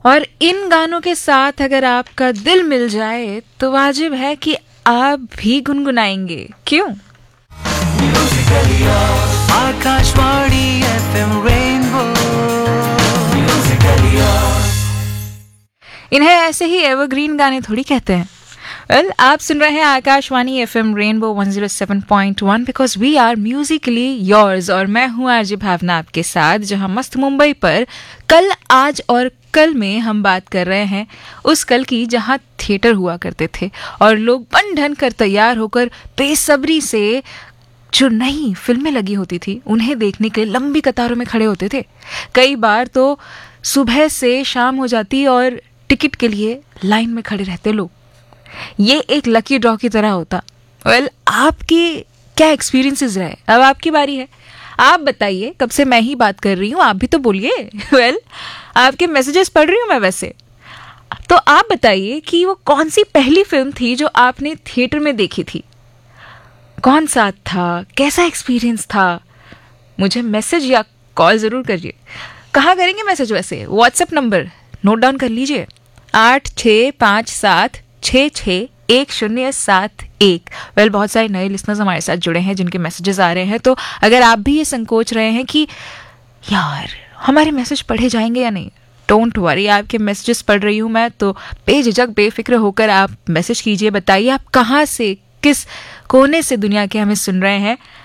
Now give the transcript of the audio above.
और इन गानों के साथ अगर आपका दिल मिल जाए तो वाजिब है कि आप भी गुनगुनाएंगे, क्यों? Akashvani FM rainbow. इन्हें ऐसे ही एवरग्रीन गाने थोड़ी कहते हैं। वेल, आप सुन रहे हैं Akashvani FM rainbow 107.1 because we are Musically yours और मैं हूँ आरजे भावना आपके साथ, जहाँ मस्त मुंबई पर कल, आज और कल में हम बात कर रहे हैं उस कल की जहाँ थिएटर हुआ करते थे और लोग बन ढन कर तैयार होकर बेसब्री से जो नई फिल्में लगी होती थी उन्हें देखने के लिए लंबी कतारों में खड़े होते थे। कई बार तो सुबह से शाम हो जाती और टिकट के लिए लाइन में खड़े रहते लोग। ये एक लकी ड्रॉ की तरह होता। वेल, आपकी क्या एक्सपीरियंसेस रहे? अब आपकी बारी है, आप बताइए। कब से मैं ही बात कर रही हूँ, आप भी तो बोलिए। वेल, आपके मैसेजेस पढ़ रही हूँ मैं वैसे। तो आप बताइए कि वो कौन सी पहली फिल्म थी जो आपने थिएटर में देखी थी, कौन साथ था, कैसा एक्सपीरियंस था? मुझे मैसेज या कॉल ज़रूर करिए। कहाँ करेंगे मैसेज वैसे? व्हाट्सएप नंबर नोट डाउन कर लीजिए, 8657661071। वेल, बहुत सारे नए लिसनर्स हमारे साथ जुड़े हैं जिनके मैसेजेस आ रहे हैं, तो अगर आप भी ये संकोच रहे हैं कि यार हमारे मैसेज पढ़े जाएंगे या नहीं, डोंट वरी, आपके मैसेजेस पढ़ रही हूँ मैं, तो बेझिझक बेफिक्र होकर आप मैसेज कीजिए। बताइए आप कहाँ से, किस कोने से दुनिया के हमें सुन रहे हैं।